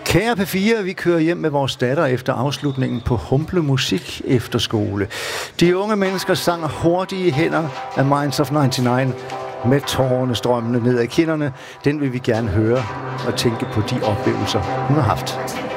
Kære P4, vi kører hjem med vores datter efter afslutningen på Humble Musik Efterskole. De unge mennesker sang Hurtige hænder af Minds of 99 med tårerne strømmende ned ad kinderne. Den vil vi gerne høre og tænke på de oplevelser, hun har haft.